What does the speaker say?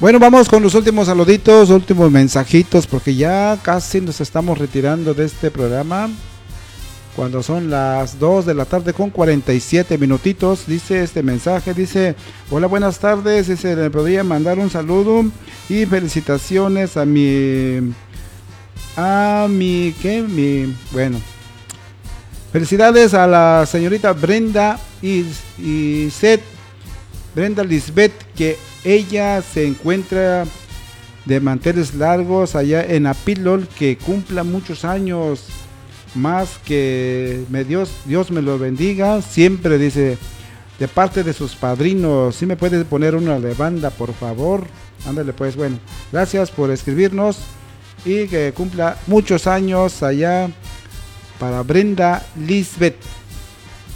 Bueno, vamos con los últimos saluditos, últimos mensajitos, porque ya casi nos estamos retirando de este programa. Cuando son las 2 de la tarde con 47 minutitos, dice este mensaje, dice, hola, buenas tardes, dice, le podría mandar un saludo y felicitaciones bueno, felicidades a la señorita Brenda Lisbeth, que ella se encuentra de manteles largos allá en Apilol, que cumpla muchos años más, que Dios me lo bendiga siempre, dice, de parte de sus padrinos. Si me puedes poner una de banda, por favor. Ándale pues, bueno, gracias por escribirnos y que cumpla muchos años allá para Brenda Lisbeth.